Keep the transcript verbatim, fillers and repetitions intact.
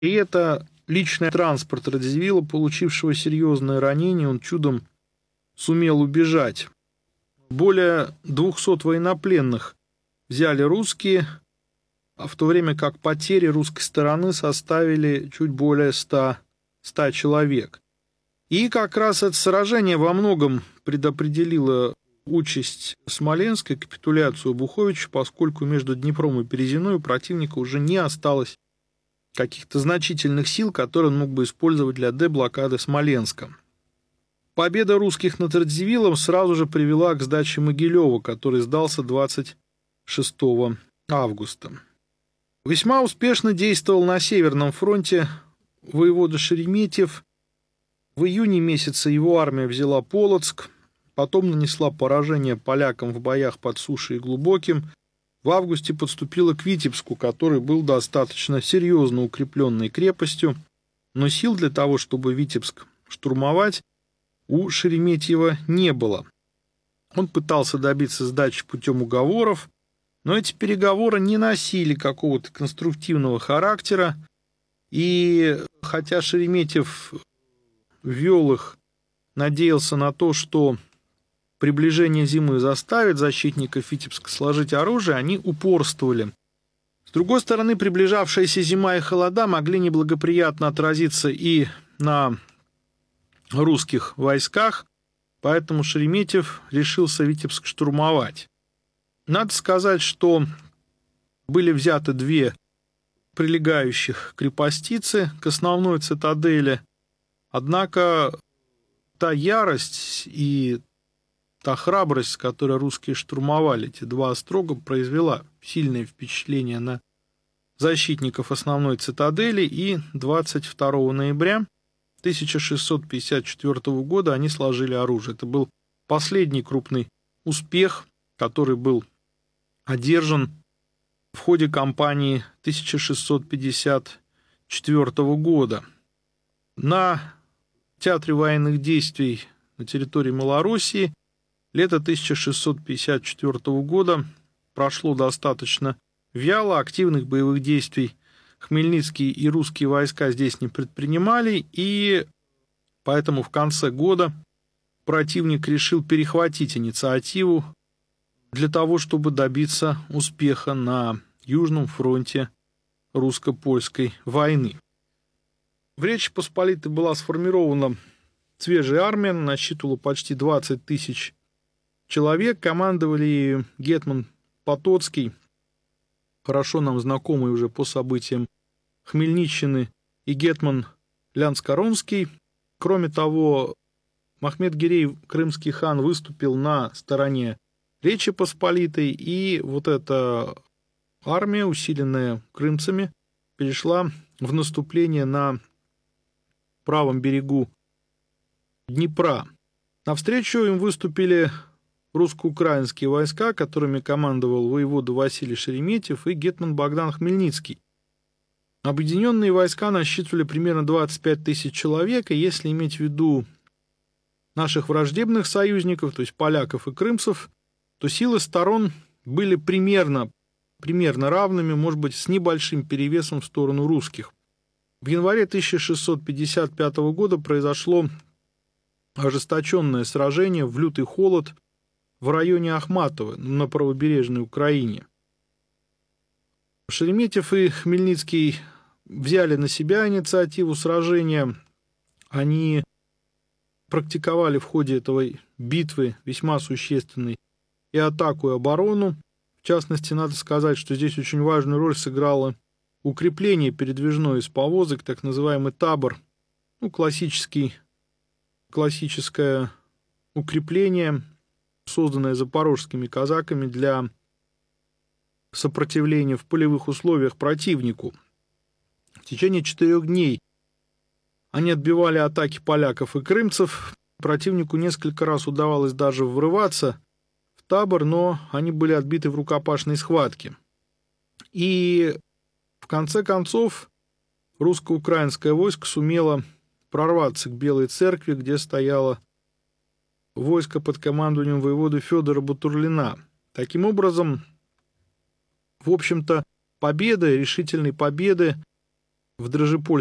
И это личный транспорт Радзивилла, получившего серьезное ранение, он чудом сумел убежать. Более двухсот военнопленных взяли русские, а в то время как потери русской стороны составили чуть более ста человек. И как раз это сражение во многом предопределило участь Смоленска и капитуляцию Обуховича, поскольку между Днепром и Березиной у противника уже не осталось каких-то значительных сил, которые он мог бы использовать для деблокады Смоленска. Победа русских над Радзивиллом сразу же привела к сдаче Могилева, который сдался двадцать шестого августа. Весьма успешно действовал на Северном фронте воевода Шереметьев. В июне месяце его армия взяла Полоцк, потом нанесла поражение полякам в боях под Сушей и Глубоким. В августе подступила к Витебску, который был достаточно серьезно укрепленной крепостью, но сил для того, чтобы Витебск штурмовать, у Шереметьева не было. Он пытался добиться сдачи путем уговоров, но эти переговоры не носили какого-то конструктивного характера, и хотя Шереметьев вел их, надеялся на то, что приближение зимы заставит защитников Витебска сложить оружие, они упорствовали. С другой стороны, приближавшаяся зима и холода могли неблагоприятно отразиться и на русских войсках, поэтому Шереметьев решился Витебск штурмовать. Надо сказать, что были взяты две прилегающих крепостицы к основной цитадели, однако та ярость и та храбрость, с которой русские штурмовали эти два острога, произвела сильное впечатление на защитников основной цитадели, и двадцать второго ноября тысяча шестьсот пятьдесят четвёртого года они сложили оружие. Это был последний крупный успех, который был одержан в ходе кампании тысяча шестьсот пятьдесят четвёртого года. На театре военных действий на территории Малороссии лето тысяча шестьсот пятьдесят четвёртого года прошло достаточно вяло, активных боевых действий Хмельницкие и русские войска здесь не предпринимали, и поэтому в конце года противник решил перехватить инициативу для того, чтобы добиться успеха на Южном фронте русско-польской войны. В Речи Посполитой была сформирована свежая армия, насчитывала почти двадцать тысяч человек, командовали ею гетман Потоцкий, хорошо нам знакомый уже по событиям Хмельниччины, и гетман Лянскоронский. Кроме того, Махмед-Гирей, крымский хан, выступил на стороне Речи Посполитой, и вот эта армия, усиленная крымцами, перешла в наступление на правом берегу Днепра. Навстречу им выступили русско-украинские войска, которыми командовал воевода Василий Шереметьев и гетман Богдан Хмельницкий. Объединенные войска насчитывали примерно двадцать пять тысяч человек, и если иметь в виду наших враждебных союзников, то есть поляков и крымцев, то силы сторон были примерно, примерно равными, может быть, с небольшим перевесом в сторону русских. В январе тысяча шестьсот пятьдесят пятого года произошло ожесточенное сражение в лютый холод в районе Ахматова на правобережной Украине. Шереметьев и Хмельницкий взяли на себя инициативу сражения. Они практиковали в ходе этой битвы весьма существенный и атаку, и оборону. В частности, надо сказать, что здесь очень важную роль сыграло укрепление передвижное из повозок, так называемый табор, ну, классический, классическое укрепление, созданное запорожскими казаками для сопротивления в полевых условиях противнику. В течение четырех дней они отбивали атаки поляков и крымцев. Противнику несколько раз удавалось даже врываться в табор, но они были отбиты в рукопашной схватке. И в конце концов русско-украинское войско сумело прорваться к Белой церкви, где стояло войско под командованием воеводы Федора Бутурлина. Таким образом, в общем-то, победы, решительной победы в Дрожеполь